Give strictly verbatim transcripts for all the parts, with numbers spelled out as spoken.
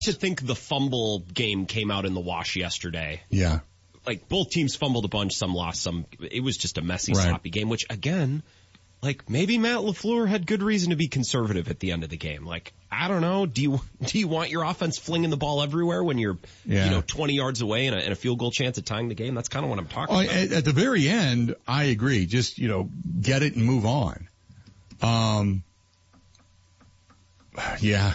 to think the fumble game came out in the wash yesterday. Yeah. Like, both teams fumbled a bunch, some lost, some. It was just a messy, right. sloppy game, which, again, like, maybe Matt LaFleur had good reason to be conservative at the end of the game. Like, I don't know. Do you do you want your offense flinging the ball everywhere when you're, yeah. you know, twenty yards away and a, and a field goal chance at tying the game? That's kind of what I'm talking oh, about. At, at the very end, I agree. Just, you know, get it and move on. Um, yeah.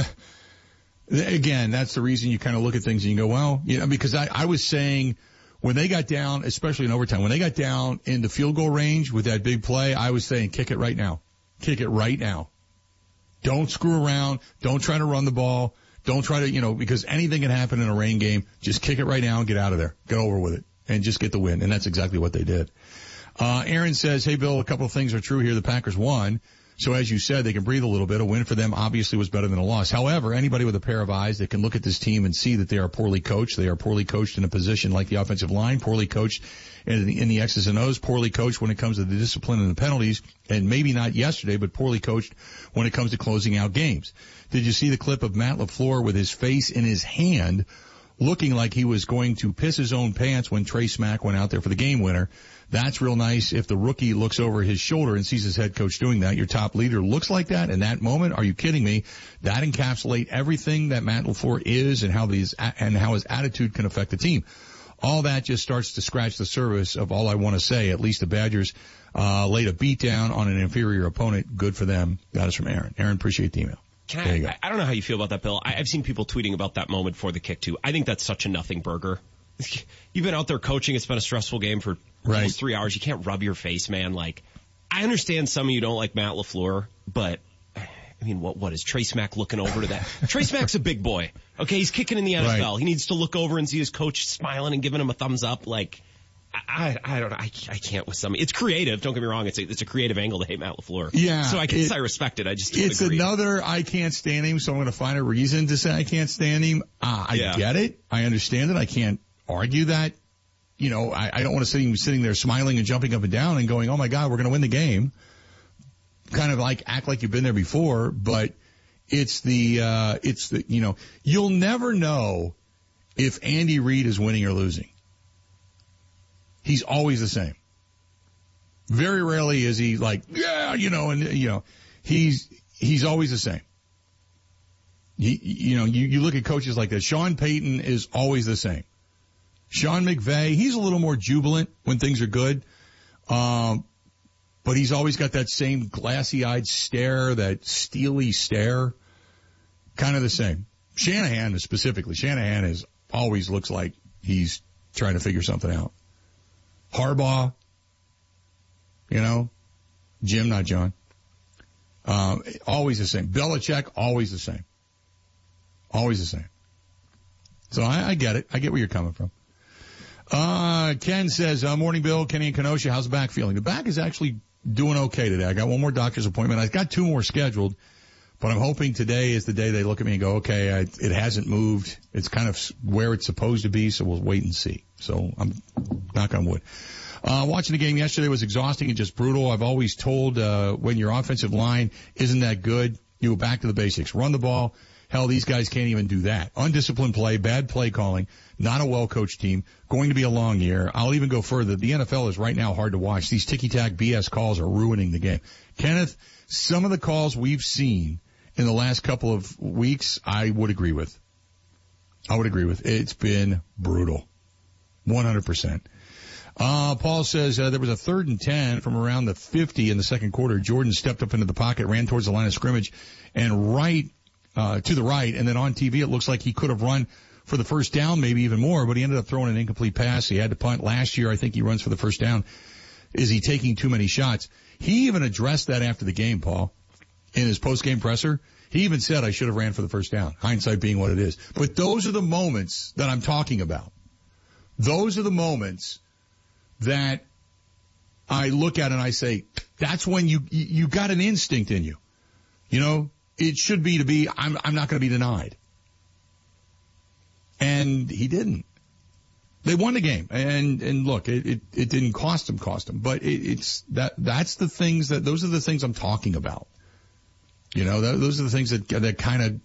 Again, that's the reason you kind of look at things and you go, well, you know, because I, I was saying when they got down, especially in overtime, when they got down in the field goal range with that big play, I was saying, kick it right now. Kick it right now. Don't screw around. Don't try to run the ball. Don't try to, you know, because anything can happen in a rain game. Just kick it right now and get out of there. Get over with it and just get the win. And that's exactly what they did. Uh, Aaron says, hey, Bill, a couple of things are true here. The Packers won. So as you said, they can breathe a little bit. A win for them obviously was better than a loss. However, anybody with a pair of eyes that can look at this team and see that they are poorly coached. They are poorly coached in a position like the offensive line, poorly coached in the, in the X's and O's, poorly coached when it comes to the discipline and the penalties, and maybe not yesterday, but poorly coached when it comes to closing out games. Did you see the clip of Matt LaFleur with his face in his hand looking like he was going to piss his own pants when Trey Smack went out there for the game winner? That's real nice. If the rookie looks over his shoulder and sees his head coach doing that, your top leader looks like that in that moment. Are you kidding me? That encapsulates everything that Matt LaFleur is and how these, and how his attitude can affect the team. All that just starts to scratch the surface of all I want to say. At least the Badgers, uh, laid a beat down on an inferior opponent. Good for them. That is from Aaron. Aaron, appreciate the email. Can I, I, I don't know how you feel about that, Bill. I, I've seen people tweeting about that moment for the kick too. I think that's such a nothing burger. You've been out there coaching. It's been a stressful game for right. almost three hours. You can't rub your face, man. Like, I understand some of you don't like Matt LaFleur, but I mean, what, what is Trey Smack looking over to that? Trey Smack's a big boy. Okay. He's kicking in the N F L. Right. He needs to look over and see his coach smiling and giving him a thumbs up. Like, I, I don't know. I, I can't with some. It's creative. Don't get me wrong. It's a, it's a creative angle to hate Matt LaFleur. Yeah. So I guess it, I respect it. I just it's agree. another. I can't stand him, so I'm going to find a reason to say I can't stand him. Uh, I yeah. get it. I understand it. I can't argue that. You know, I, I don't want to see him sitting there smiling and jumping up and down and going, "Oh my God, we're going to win the game." Kind of like act like you've been there before, but it's the uh it's the you know you'll never know if Andy Reid is winning or losing. He's always the same. Very rarely is he like, yeah, you know, and, you know, he's, he's always the same. He, you know, you, you look at coaches like that. Sean Payton is always the same. Sean McVay, he's a little more jubilant when things are good. Um, but he's always got that same glassy-eyed stare, that steely stare. Kind of the same. Shanahan specifically. Shanahan is always looks like he's trying to figure something out. Harbaugh, you know, Jim, not John. Um, always the same. Belichick, always the same. Always the same. So I, I get it. I get where you're coming from. Uh, Ken says, uh, morning, Bill, Kenny and Kenosha, how's the back feeling? The back is actually doing okay today. I got one more doctor's appointment. I've got two more scheduled, but I'm hoping today is the day they look at me and go, okay, I, it hasn't moved. It's kind of where it's supposed to be, so we'll wait and see. So I'm knock on wood. Uh, watching the game yesterday was exhausting and just brutal. I've always told, uh, when your offensive line isn't that good, you go back to the basics. Run the ball. Hell, these guys can't even do that. Undisciplined play, bad play calling, not a well-coached team, going to be a long year. I'll even go further. The N F L is right now hard to watch. These ticky-tack B S calls are ruining the game. Kenneth, some of the calls we've seen in the last couple of weeks, I would agree with. I would agree with. It's been brutal. one hundred percent. Uh, Paul says, uh, there was a third and ten from around the fifty in the second quarter. Jordan stepped up into the pocket, ran towards the line of scrimmage, and right, uh, to the right, and then on T V it looks like he could have run for the first down, maybe even more, but he ended up throwing an incomplete pass. He had to punt. Last year, I think he runs for the first down. Is he taking too many shots? He even addressed that after the game, Paul, in his post-game presser. He even said, I should have ran for the first down, hindsight being what it is. But those are the moments that I'm talking about. Those are the moments that I look at and I say, that's when you, you, you got an instinct in you. You know, it should be to be, I'm, I'm not going to be denied. And he didn't. They won the game. And, and look, it, it, it didn't cost them, cost them, but it, it's that, that's the things that, those are the things I'm talking about. You know, that, those are the things that, that kind of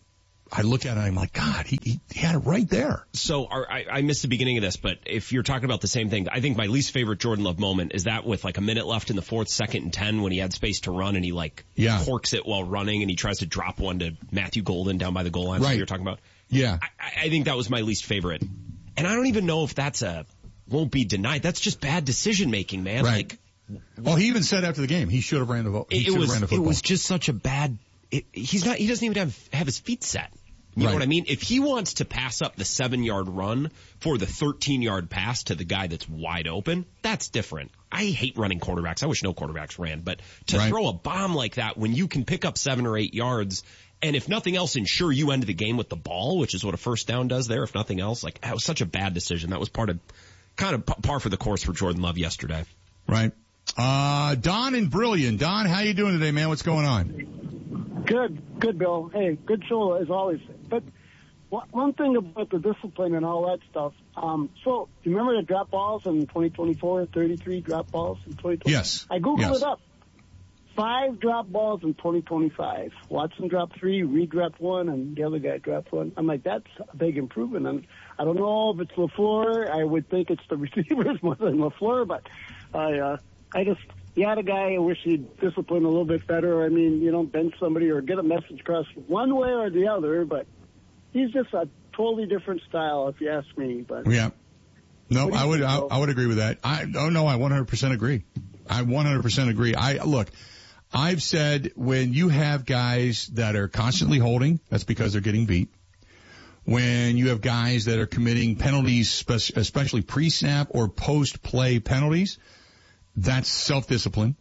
I look at it and I'm like, God, he, he, he had it right there. So are, I, I missed the beginning of this, but if you're talking about the same thing, I think my least favorite Jordan Love moment is that with like a minute left in the fourth, second and ten when he had space to run and he like yeah. corks it while running and he tries to drop one to Matthew Golden down by the goal line. Right. That you're talking about. Yeah. I, I think that was my least favorite. And I don't even know if that's a, won't be denied. That's just bad decision making, man. Right. Like, well, he even said after the game, he should have ran the, vo- he it, was, ran the football. It was just such a bad, it, he's not, he doesn't even have, have his feet set. You right. know what I mean? If he wants to pass up the seven yard run for the thirteen yard pass to the guy that's wide open, that's different. I hate running quarterbacks. I wish no quarterbacks ran, but to right. throw a bomb like that when you can pick up seven or eight yards and if nothing else, ensure you end the game with the ball, which is what a first down does there. If nothing else, like that was such a bad decision. That was part of kind of par for the course for Jordan Love yesterday. Right. Uh, Don and Brilliant. Don, how you doing today, man? What's going on? Good, good, Bill. Hey, good show as always. But one thing about the discipline and all that stuff. Um, so, do you remember the drop balls in twenty twenty-four, thirty-three drop balls in twenty twenty? Yes. I Googled yes. it up. Five drop balls in twenty twenty-five. Watson dropped three, Reed dropped one, and the other guy dropped one. I'm like, that's a big improvement. And I don't know if it's LaFleur. I would think it's the receivers more than LaFleur, but I, uh, I just, you had a guy I wish he'd discipline a little bit better. I mean, you know, bench somebody or get a message across one way or the other, but he's just a totally different style, if you ask me. But yeah, no, I would, I, I would agree with that. I, oh no, I one hundred percent agree. I one hundred percent agree. I look, I've said when you have guys that are constantly holding, that's because they're getting beat. When you have guys that are committing penalties, especially pre-snap or post-play penalties, that's self-discipline.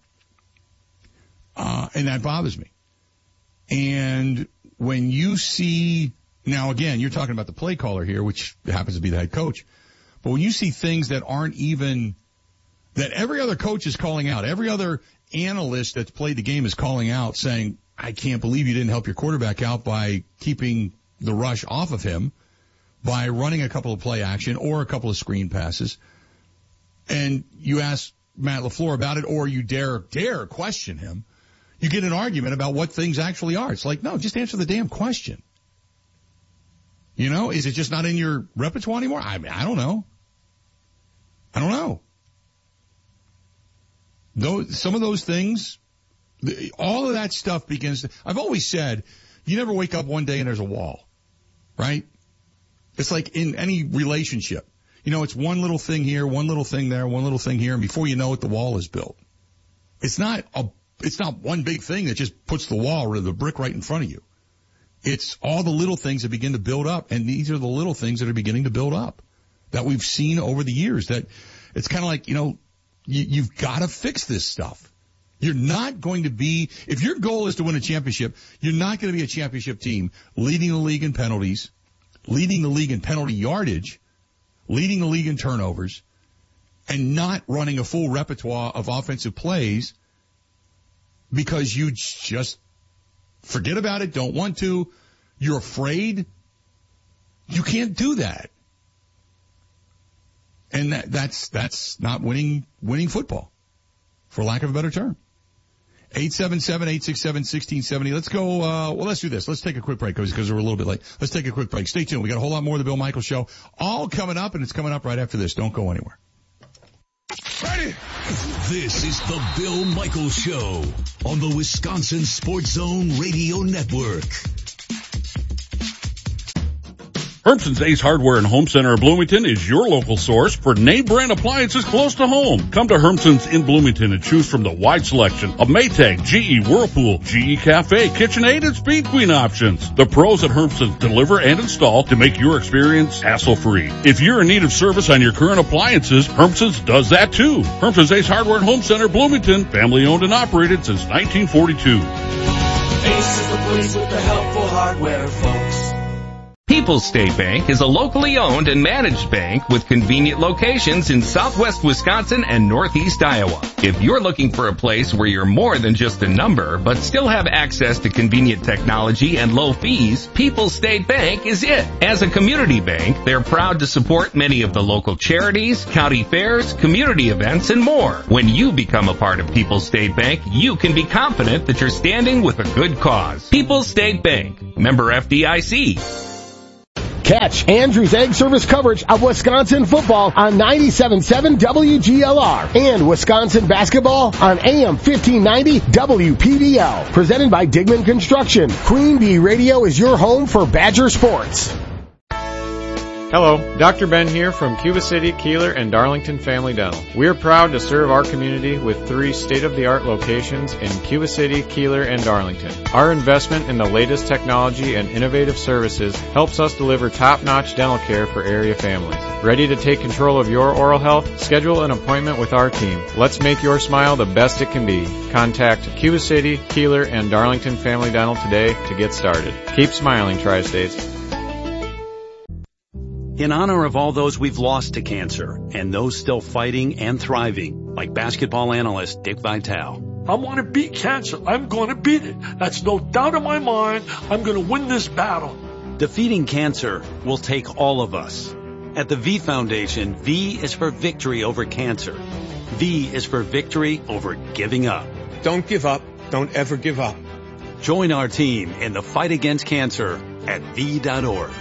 Uh, and that bothers me. And when you see, now again, you're talking about the play caller here, which happens to be the head coach. But when you see things that aren't even, that every other coach is calling out, every other analyst that's played the game is calling out saying, I can't believe you didn't help your quarterback out by keeping the rush off of him, by running a couple of play action or a couple of screen passes. And you ask Matt LaFleur about it, or you dare, dare question him, you get an argument about what things actually are. It's like, no, just answer the damn question. You know, is it just not in your repertoire anymore? I mean, I don't know. I don't know. Those, some of those things, all of that stuff begins to, I've always said, you never wake up one day and there's a wall, right? It's like in any relationship. You know, it's one little thing here, one little thing there, one little thing here, and before you know it, the wall is built. It's not a, it's not one big thing that just puts the wall or the brick right in front of you. It's all the little things that begin to build up, and these are the little things that are beginning to build up that we've seen over the years. That it's kind of like, you know, you, you've got to fix this stuff. You're not going to be, if your goal is to win a championship, you're not going to be a championship team leading the league in penalties, leading the league in penalty yardage, leading the league in turnovers, and not running a full repertoire of offensive plays because you just forget about it, don't want to, you're afraid. You can't do that. And that, that's, that's not winning, winning football, for lack of a better term. eight seven seven, eight six seven, one six seven zero. Let's go, uh, well, let's do this. Let's take a quick break because we're a little bit late. Let's take a quick break. Stay tuned. We got a whole lot more of the Bill Michaels Show all coming up, and it's coming up right after this. Don't go anywhere. Ready? This is the Bill Michaels Show on the Wisconsin Sports Zone Radio Network. Hermson's Ace Hardware and Home Center of Bloomington is your local source for name brand appliances close to home. Come to Hermson's in Bloomington and choose from the wide selection of Maytag, G E, Whirlpool, G E Cafe, KitchenAid, and Speed Queen options. The pros at Hermson's deliver and install to make your experience hassle-free. If you're in need of service on your current appliances, Hermson's does that too. Hermson's Ace Hardware and Home Center, Bloomington, family owned and operated since nineteen forty-two. Ace is the place with the helpful hardware, folks. People's State Bank is a locally owned and managed bank with convenient locations in southwest Wisconsin and northeast Iowa. If you're looking for a place where you're more than just a number, but still have access to convenient technology and low fees, People's State Bank is it. As a community bank, they're proud to support many of the local charities, county fairs, community events, and more. When you become a part of People's State Bank, you can be confident that you're standing with a good cause. People's State Bank, member F D I C. Catch Andrew's Egg Service coverage of Wisconsin football on ninety-seven point seven W G L R and Wisconsin basketball on A M fifteen ninety W P V L. Presented by Digman Construction. Queen Bee Radio is your home for Badger sports. Hello, Doctor Ben here from Cuba City, Keeler, and Darlington Family Dental. We're proud to serve our community with three state-of-the-art locations in Cuba City, Keeler, and Darlington. Our investment in the latest technology and innovative services helps us deliver top-notch dental care for area families. Ready to take control of your oral health? Schedule an appointment with our team. Let's make your smile the best it can be. Contact Cuba City, Keeler, and Darlington Family Dental today to get started. Keep smiling, Tri-States. In honor of all those we've lost to cancer and those still fighting and thriving, like basketball analyst Dick Vitale. I want to beat cancer. I'm going to beat it. That's no doubt in my mind. I'm going to win this battle. Defeating cancer will take all of us. At the V Foundation, V is for victory over cancer. V is for victory over giving up. Don't give up. Don't ever give up. Join our team in the fight against cancer at V dot org.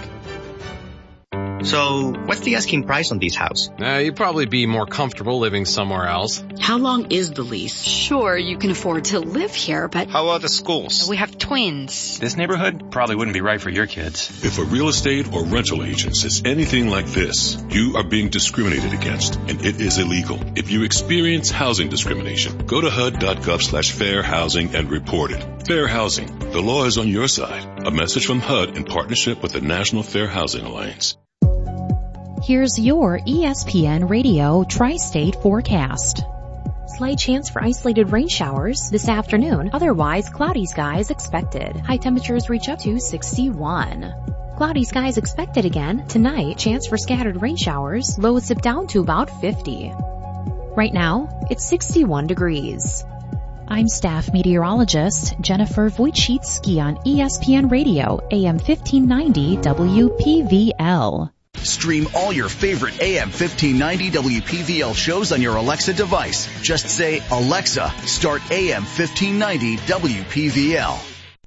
So, what's the asking price on this house? Uh, you'd probably be more comfortable living somewhere else. How long is the lease? Sure, you can afford to live here, but... How about the schools? We have twins. This neighborhood probably wouldn't be right for your kids. If a real estate or rental agent says anything like this, you are being discriminated against, and it is illegal. If you experience housing discrimination, go to H U D dot gov slash fair housing and report it. Fair housing. The law is on your side. A message from H U D in partnership with the National Fair Housing Alliance. Here's your E S P N Radio Tri-State forecast. Slight chance for isolated rain showers this afternoon. Otherwise, cloudy skies expected. High temperatures reach up to sixty-one. Cloudy skies expected again tonight. Chance for scattered rain showers. Lows dip down to about fifty. Right now, it's sixty-one degrees. I'm staff meteorologist Jennifer Wojcicki on E S P N Radio, A M fifteen ninety W P V L. Stream all your favorite A M fifteen ninety W P V L shows on your Alexa device. Just say, Alexa, start A M fifteen ninety W P V L.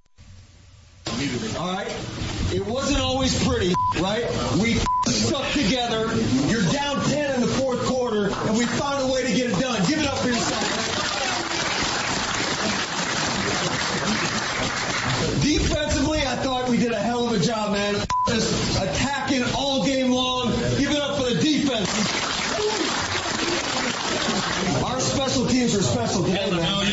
All right? It wasn't always pretty, right? We stuck together. You're down ten in the fourth quarter, and we found a way to get it done. Give it up for yourself. Defensively, I thought we did a hell of a job, man. Just attacking all game long. Give it up for the defense. Our special teams are special today, man.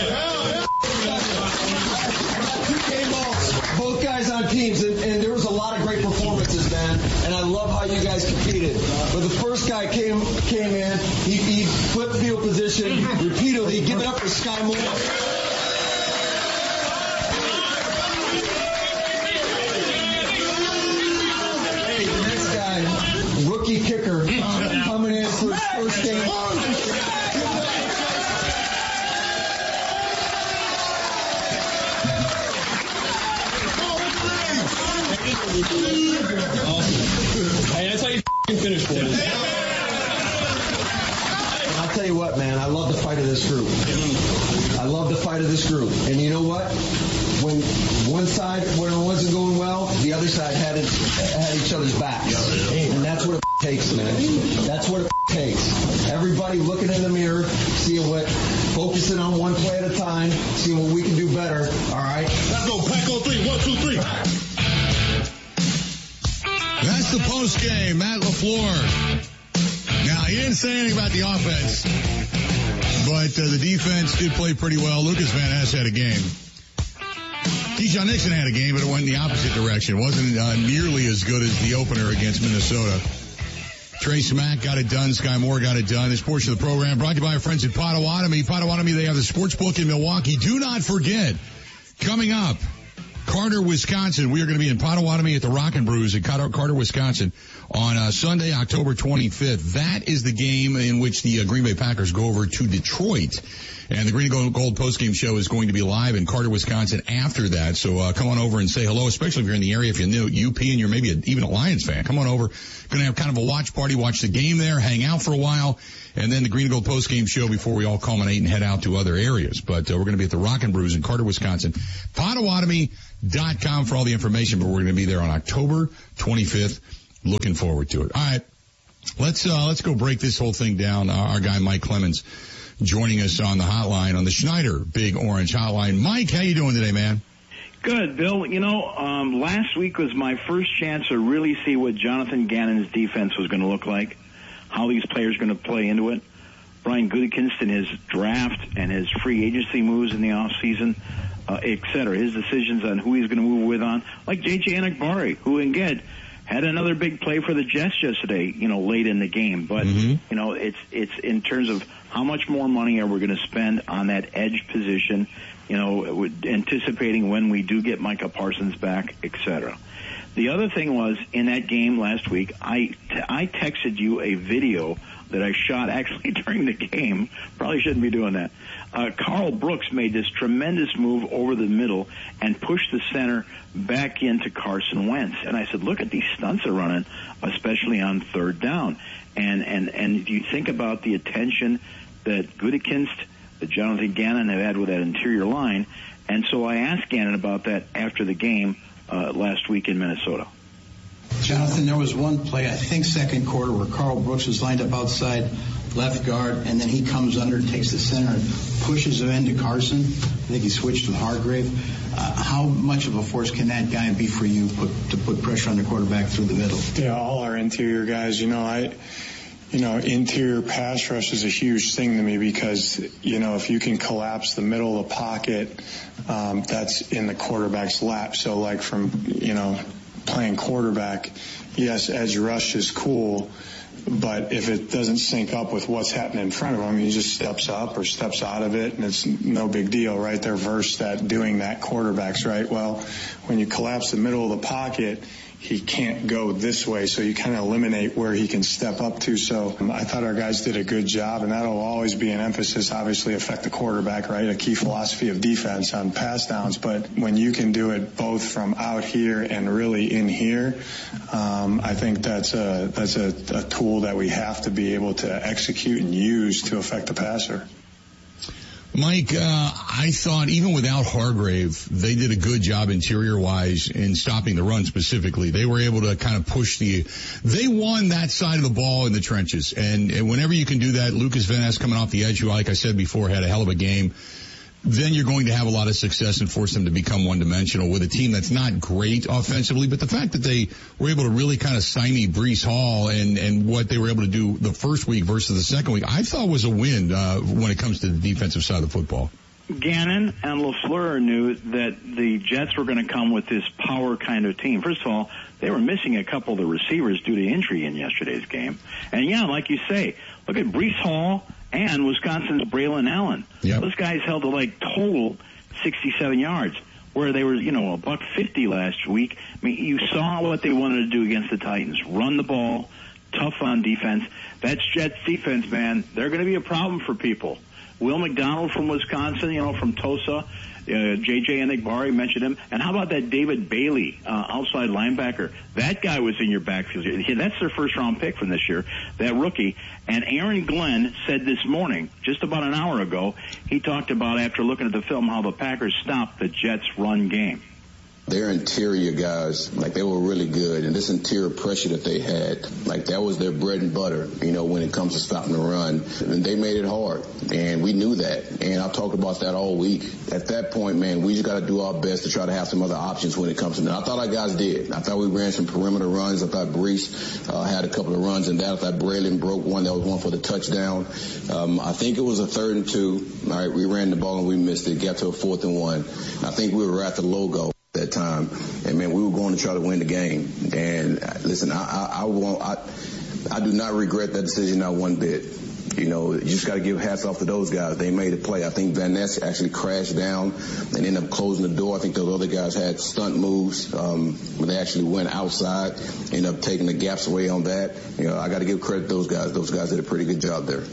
Two game balls, both guys on teams, and, and there was a lot of great performances, man. And I love how you guys competed. But the first guy came came in, he, he flipped field position repeatedly. Give it up for Sky Moore. Rookie kicker coming in for his first game. Hey, that's how you finish, boys. I'll tell you what, man. I love the fight of this group. I love the fight of this group. And you know what? When one side, when it wasn't going well, the other side had it, had each other's backs. And that's what it takes, man. That's what it takes. Everybody looking in the mirror, seeing what, focusing on one play at a time, seeing what we can do better. All right? Let's go. Pack on three. One, two, three. That's the post game. Matt LaFleur. Now, he didn't say anything about the offense, but uh, the defense did play pretty well. Lucas Van Ness had a game. Keyshawn Nixon had a game, but it went in the opposite direction. It wasn't uh, nearly as good as the opener against Minnesota. Trey Smack got it done. Sky Moore got it done. This portion of the program brought to you by our friends at Potawatomi. Potawatomi, they have the sports book in Milwaukee. Do not forget, coming up, Cardinals Carter, Wisconsin. We are going to be in Potawatomi at the Rockin' Brews at Carter, Carter Wisconsin on uh, Sunday, October twenty-fifth. That is the game in which the uh, Green Bay Packers go over to Detroit. And the Green and Gold, Gold postgame show is going to be live in Carter, Wisconsin after that. So uh, come on over and say hello, especially if you're in the area, if you're new U P and you're maybe a, even a Lions fan. Come on over. Going to have kind of a watch party, watch the game there, hang out for a while, and then the Green and Gold postgame show before we all culminate and head out to other areas. But uh, we're going to be at the Rockin' Brews in Carter, Wisconsin. Potawatomi dot com for all the information, but we're going to be there on October twenty-fifth. Looking forward to it. All right. Let's, uh, let's go break this whole thing down. Uh, our guy, Mike Clemens, joining us on the hotline, on the Schneider Big Orange hotline. Mike, how you doing today, man? Good, Bill. You know, um, last week was my first chance to really see what Jonathan Gannon's defense was going to look like, how these players are going to play into it. Brian Gutekunst and his draft and his free agency moves in the offseason, uh, et cetera, his decisions on who he's going to move with on, like J J Enikbari, who, again, had another big play for the Jets yesterday, you know, late in the game. But, mm-hmm. you know, it's it's in terms of how much more money are we going to spend on that edge position, you know, anticipating when we do get Micah Parsons back, et cetera. The other thing was, in that game last week, I, t- I texted you a video that I shot actually during the game. Probably shouldn't be doing that. Uh, Carl Brooks made this tremendous move over the middle and pushed the center back into Carson Wentz. And I said, look at these stunts they're running, especially on third down. And, and, and you think about the attention that Gutekunst, that Jonathan Gannon have had with that interior line. And so I asked Gannon about that after the game uh, last week in Minnesota. Jonathan, there was one play, I think second quarter, where Carl Brooks was lined up outside left guard, and then he comes under, takes the center, and pushes him into Carson. I think he switched with Hargrave. Uh, how much of a force can that guy be for you put, to put pressure on the quarterback through the middle? Yeah, all our interior guys, you know, I... You know, interior pass rush is a huge thing to me because, you know, if you can collapse the middle of the pocket, um, that's in the quarterback's lap. So, like, from, you know, playing quarterback, yes, edge rush is cool, but if it doesn't sync up with what's happening in front of him, he just steps up or steps out of it, and it's no big deal, right? They're versed at doing that, quarterbacks, right? Well, when you collapse the middle of the pocket, he can't go this way, so you kind of eliminate where he can step up to. So um, I thought our guys did a good job, and that'll always be an emphasis, obviously affect the quarterback, right? A key philosophy of defense on pass downs. But when you can do it both from out here and really in here, um, I think that's a that's a, a tool that we have to be able to execute and use to affect the passer. Mike, uh, I thought even without Hargrave, they did a good job interior-wise in stopping the run specifically. They were able to kind of push the, they won that side of the ball in the trenches. And, and whenever you can do that, Lucas Van Ness coming off the edge, who, like I said before, had a hell of a game, then you're going to have a lot of success and force them to become one-dimensional with a team that's not great offensively. But the fact that they were able to really kind of stymie Breece Hall and, and what they were able to do the first week versus the second week, I thought was a win uh, when it comes to the defensive side of the football. Gannon and LaFleur knew that the Jets were going to come with this power kind of team. First of all, they were missing a couple of the receivers due to injury in yesterday's game. And, yeah, like you say, look at Breece Hall and Wisconsin's Braylon Allen. Yep. Those guys held to, like, total sixty-seven yards, where they were, you know, a buck fifty last week. I mean, you saw what they wanted to do against the Titans. Run the ball, tough on defense. That's Jets defense, man. They're going to be a problem for people. Will McDonald from Wisconsin, you know, from Tulsa. Uh, J J Enikbari mentioned him. And how about that David Bailey, uh, outside linebacker? That guy was in your backfield. That's their first-round pick from this year, that rookie. And Aaron Glenn said this morning, just about an hour ago, he talked about, after looking at the film, how the Packers stopped the Jets' run game. Their interior guys, like, they were really good. And this interior pressure that they had, like, that was their bread and butter, you know, when it comes to stopping the run. And they made it hard. And we knew that. And I talked about that all week. At that point, man, we just got to do our best to try to have some other options when it comes to that. I thought our guys did. I thought we ran some perimeter runs. I thought Breece uh, had a couple of runs in that. I thought Braylon broke one. That was one for the touchdown. Um, I think it was a third and two. All right, we ran the ball and we missed it. Got to a fourth and one. I think we were at the logo that time, and man, we were going to try to win the game. And listen, I, I, I won't, I, I do not regret that decision not one bit. you know, you just got to give hats off to those guys. They made a play. I think Van Ness actually crashed down and ended up closing the door. I think those other guys had stunt moves um, when they actually went outside, ended up taking the gaps away on that. You know, I got to give credit to those guys. Those guys did a pretty good job there.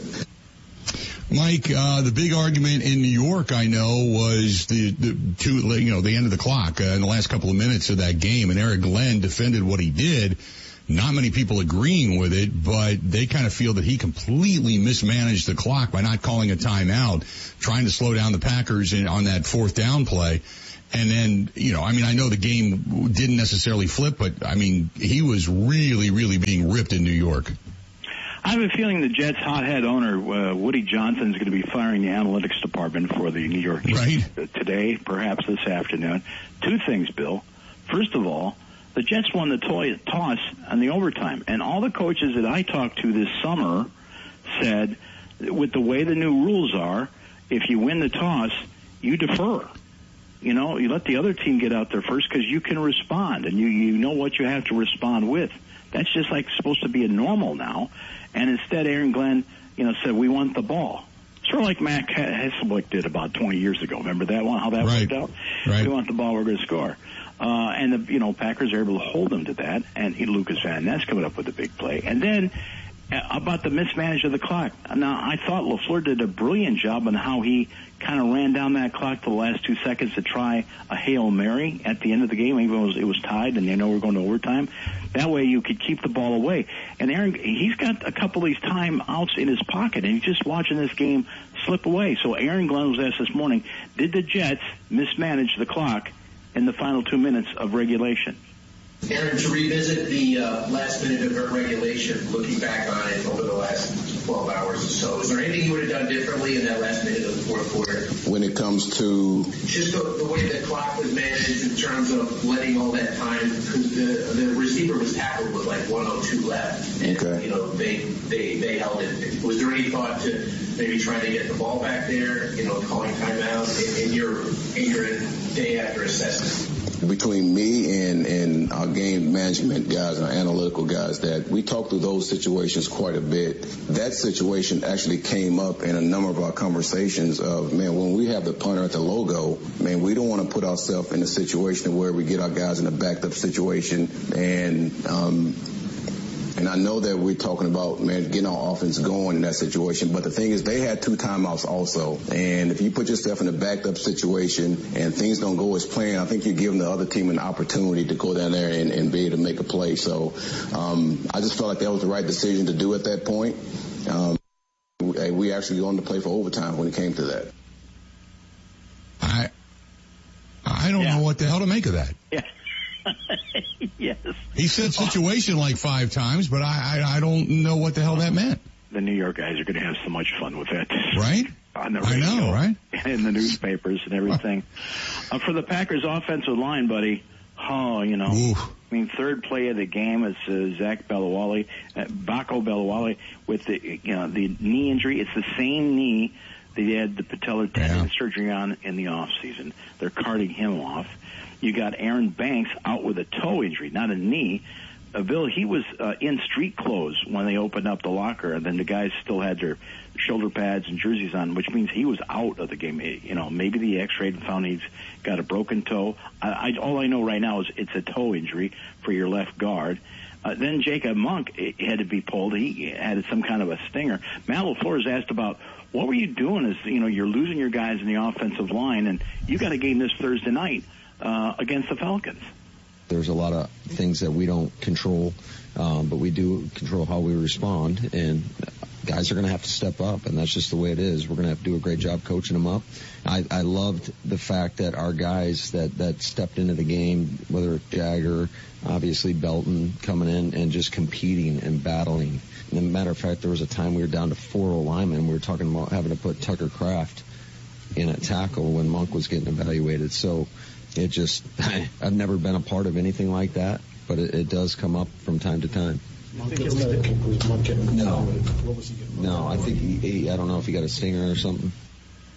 Mike, uh, the big argument in New York, I know, was the, the two, you know, the end of the clock uh, in the last couple of minutes of that game, and Eric Glenn defended what he did. Not many people agreeing with it, but they kind of feel that he completely mismanaged the clock by not calling a timeout, trying to slow down the Packers in, on that fourth down play. And then, you know, I mean, I know the game didn't necessarily flip, but I mean, he was really, really being ripped in New York. I have a feeling the Jets' hothead owner, uh, Woody Johnson, is going to be firing the analytics department for the New York Jets right. today, perhaps this afternoon. Two things, Bill. First of all, the Jets won the toy, toss on the overtime, and all the coaches that I talked to this summer said, with the way the new rules are, if you win the toss, you defer. You know, you let the other team get out there first because you can respond, and you, you know what you have to respond with. That's just like supposed to be a normal now. And instead, Aaron Glenn, you know, said, we want the ball. Sort of like Matt Hasselbeck did about twenty years ago. Remember that one, how that right. worked out? Right. We want the ball, we're going to score. Uh, and the, you know, Packers are able to hold them to that. And Lucas Van Ness coming up with a big play. And then uh, about the mismanage of the clock. Now, I thought LaFleur did a brilliant job on how he kind of ran down that clock to the last two seconds to try a Hail Mary at the end of the game, even though it was, it was tied and they know we're going to overtime. That way you could keep the ball away. And Aaron, he's got a couple of these timeouts in his pocket, and he's just watching this game slip away. So Aaron Glenn was asked this morning, did the Jets mismanage the clock in the final two minutes of regulation? Aaron, to revisit the uh, last minute of regulation, looking back on it over the last twelve hours or so, is there anything you would have done differently in that last minute of the fourth quarter? When it comes to just the, the way the clock was managed in terms of letting all that time, because the, the receiver was tackled with like one oh two left, and okay. you know they they they held it. Was there any thought to maybe trying to get the ball back there? You know, calling timeout in, in your in your day after assessment? Between me and, and our game management guys and our analytical guys, that we talked through those situations quite a bit. That situation actually came up in a number of our conversations of, man, when we have the punter at the logo, man, we don't want to put ourselves in a situation where we get our guys in a backed up situation. And, um, And I know that we're talking about, man, getting our offense going in that situation. But the thing is, they had two timeouts also. And if you put yourself in a backed up situation and things don't go as planned, I think you're giving the other team an opportunity to go down there and, and be able to make a play. So um, I just felt like that was the right decision to do at that point. Um, we, we actually wanted to play for overtime when it came to that. I I don't yeah. know what the hell to make of that. Yeah. Yes. He said situation like five times, but I, I I don't know what the hell that meant. The New York guys are going to have so much fun with that. Right? On the radio, I know, right? In the newspapers and everything. Uh, for the Packers offensive line, buddy, oh, you know, Oof. I mean, third play of the game is uh, Zach Bellawale, uh, Baco Bellawale with the, you know, the knee injury. It's the same knee that he had the patellar tendon yeah. surgery on in the off season. They're carting him off. You got Aaron Banks out with a toe injury, not a knee. Uh, Bill, he was uh, in street clothes when they opened up the locker, and then the guys still had their shoulder pads and jerseys on, which means he was out of the game. You know, maybe the X-rayed and found he's got a broken toe. I, I, all I know right now is it's a toe injury for your left guard. Uh, then Jacob Monk had to be pulled. He had some kind of a stinger. Matt LaFleur is asked about, what were you doing? Is you know you're losing your guys in the offensive line, and you got a game this Thursday night uh, against the Falcons. There's a lot of things that we don't control, um, but we do control how we respond, and guys are going to have to step up, and that's just the way it is. We're going to have to do a great job coaching them up. I, I loved the fact that our guys that, that stepped into the game, whether it's Jagger, obviously Belton, coming in and just competing and battling. And as a matter of fact, there was a time we were down to four linemen. We were talking about having to put Tucker Kraft in at tackle when Monk was getting evaluated. So it just, I've never been a part of anything like that, but it, it does come up from time to time. I think it was the, was Monk getting, no, what was he getting? No, I think he, he, I don't know if he got a stinger or something.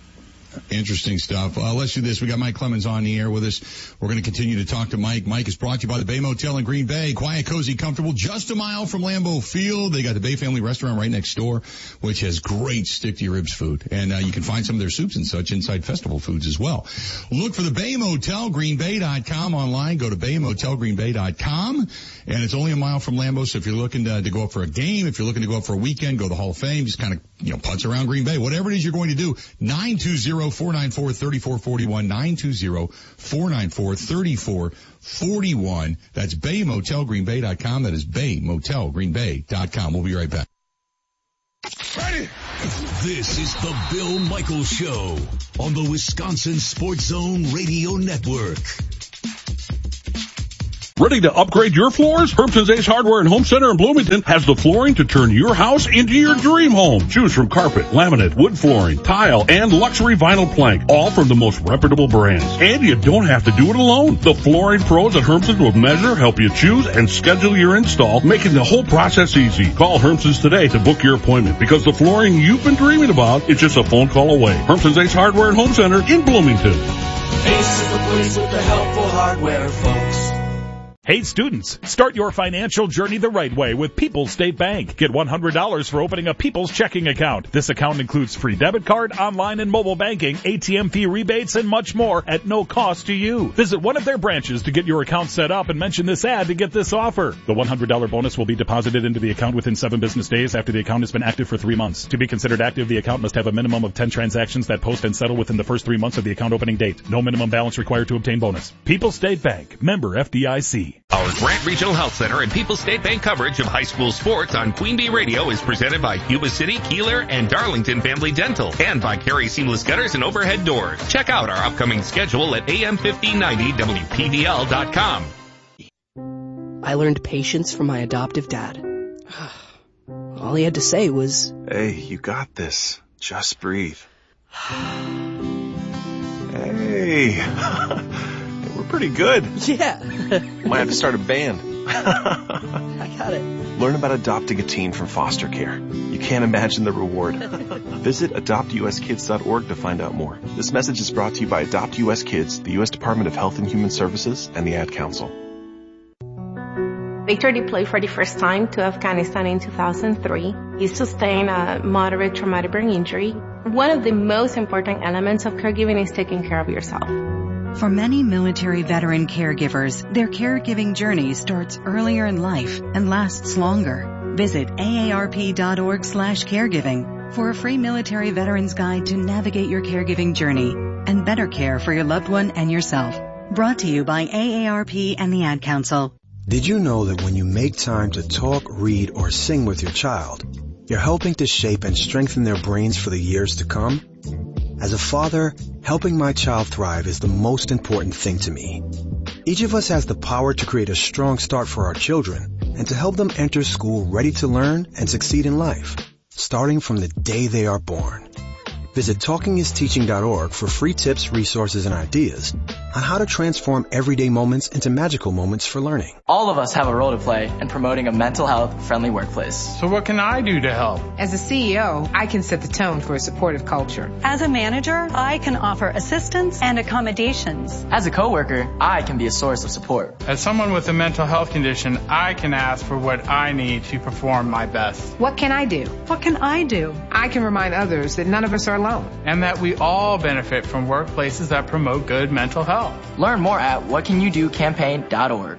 Interesting stuff. Uh, let's do this. We got Mike Clemens on the air with us. We're going to continue to talk to Mike. Mike is brought to you by the Bay Motel in Green Bay. Quiet, cozy, comfortable, just a mile from Lambeau Field. They got the Bay Family Restaurant right next door, which has great stick-to-your-ribs food. And uh, you can find some of their soups and such inside Festival Foods as well. Look for the Bay Motel, green bay dot com online. Go to bay motel green bay dot com. And it's only a mile from Lambeau, so if you're looking to, to go up for a game, if you're looking to go up for a weekend, go to the Hall of Fame, just kind of, you know, putz around Green Bay. Whatever it is you're going to do, nine two zero, four nine four, three four four one, nine two zero, four nine four, three four four one. That's bay motel green bay dot com. That is bay motel green bay dot com. We'll be right back. Ready? This is the Bill Michaels Show on the Wisconsin Sports Zone Radio Network. Ready to upgrade your floors? Hermson's Ace Hardware and Home Center in Bloomington has the flooring to turn your house into your dream home. Choose from carpet, laminate, wood flooring, tile, and luxury vinyl plank, all from the most reputable brands. And you don't have to do it alone. The flooring pros at Hermson's will measure, help you choose, and schedule your install, making the whole process easy. Call Hermson's today to book your appointment, because the flooring you've been dreaming about is just a phone call away. Hermson's Ace Hardware and Home Center in Bloomington. Ace is the place with the helpful hardware, folks. Hey students, start your financial journey the right way with People's State Bank. Get one hundred dollars for opening a People's checking account. This account includes free debit card, online and mobile banking, A T M fee rebates, and much more at no cost to you. Visit one of their branches to get your account set up and mention this ad to get this offer. The one hundred dollars bonus will be deposited into the account within seven business days after the account has been active for three months. To be considered active, the account must have a minimum of ten transactions that post and settle within the first three months of the account opening date. No minimum balance required to obtain bonus. People's State Bank, member F D I C. Our Grant Regional Health Center and People's State Bank coverage of high school sports on Queen Bee Radio is presented by Yuba City, Keeler, and Darlington Family Dental, and by Carey Seamless Gutters and Overhead Doors. Check out our upcoming schedule at A M fifteen ninety W P V L dot com. I learned patience from my adoptive dad. All he had to say was, "Hey, you got this. Just breathe." Hey. We're pretty good. Yeah. Might have to start a band. I got it. Learn about adopting a teen from foster care. You can't imagine the reward. Visit adopt u s kids dot org to find out more. This message is brought to you by Adopt U S Kids, the U S Department of Health and Human Services, and the Ad Council. Victor deployed for the first time to Afghanistan in two thousand three. He sustained a moderate traumatic brain injury. One of the most important elements of caregiving is taking care of yourself. For many military veteran caregivers, their caregiving journey starts earlier in life and lasts longer. Visit A A R P dot org slash caregiving for a free military veterans guide to navigate your caregiving journey and better care for your loved one and yourself. Brought to you by A A R P and the Ad Council. Did you know that when you make time to talk, read, or sing with your child, you're helping to shape and strengthen their brains for the years to come? As a father, helping my child thrive is the most important thing to me. Each of us has the power to create a strong start for our children and to help them enter school ready to learn and succeed in life, starting from the day they are born. Visit talking is teaching dot org for free tips, resources, and ideas on how to transform everyday moments into magical moments for learning. All of us have a role to play in promoting a mental health friendly workplace. So what can I do to help? As a C E O, I can set the tone for a supportive culture. As a manager, I can offer assistance and accommodations. As a coworker, I can be a source of support. As someone with a mental health condition, I can ask for what I need to perform my best. What can I do? What can I do? I can remind others that none of us are alone. And that we all benefit from workplaces that promote good mental health. Learn more at what can you do campaign dot org.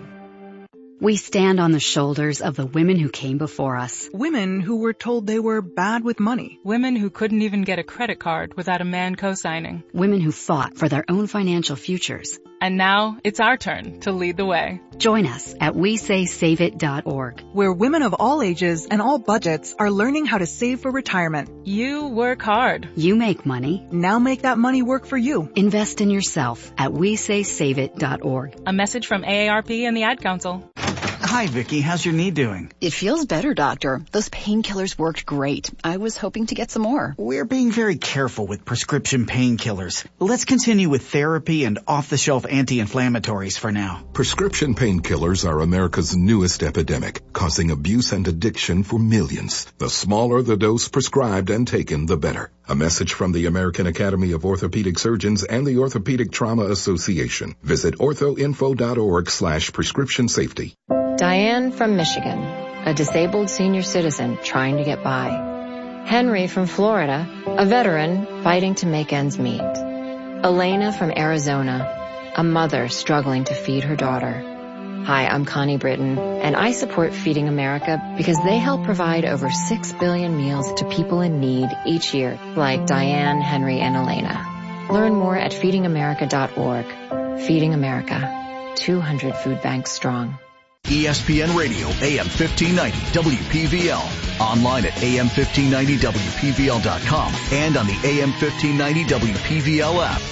We stand on the shoulders of the women who came before us. Women who were told they were bad with money. Women who couldn't even get a credit card without a man co-signing. Women who fought for their own financial futures. And now it's our turn to lead the way. Join us at we say save it dot org, where women of all ages and all budgets are learning how to save for retirement. You work hard. You make money. Now make that money work for you. Invest in yourself at we say save it dot org. A message from A A R P and the Ad Council. Hi, Vicky. How's your knee doing? It feels better, doctor. Those painkillers worked great. I was hoping to get some more. We're being very careful with prescription painkillers. Let's continue with therapy and off-the-shelf anti-inflammatories for now. Prescription painkillers are America's newest epidemic, causing abuse and addiction for millions. The smaller the dose prescribed and taken, the better. A message from the American Academy of Orthopedic Surgeons and the Orthopedic Trauma Association. Visit orthoinfo.org slash prescription safety. Diane from Michigan, a disabled senior citizen trying to get by. Henry from Florida, a veteran fighting to make ends meet. Elena from Arizona, a mother struggling to feed her daughter. Hi, I'm Connie Britton, and I support Feeding America because they help provide over six billion meals to people in need each year, like Diane, Henry, and Elena. Learn more at feeding america dot org. Feeding America, two hundred food banks strong. E S P N Radio, A M fifteen ninety, W P V L. Online at A M fifteen ninety W P V L dot com and on the A M fifteen ninety W P V L app.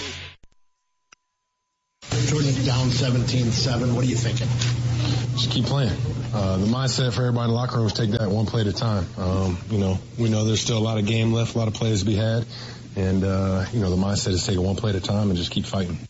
Jordan down seventeen seven. What are you thinking? Just keep playing. Uh, the mindset for everybody in the locker room is take that one play at a time. Um, you know, we know there's still a lot of game left, a lot of plays to be had. And, uh, you know, the mindset is take it one play at a time and just keep fighting.